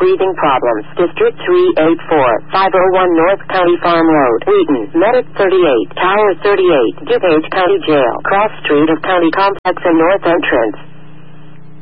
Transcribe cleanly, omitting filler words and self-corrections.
breathing problems. District 384, 501 North County Farm Road, Wheaton, Medic 38, Tower 38, DuPage County Jail, Cross Street of County Complex and North Entrance.